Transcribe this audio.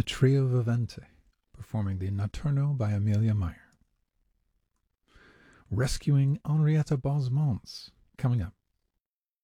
Trio Vivente, performing the Notturno by Amelia Meyer. Rescuing Henrietta Bosmans, coming up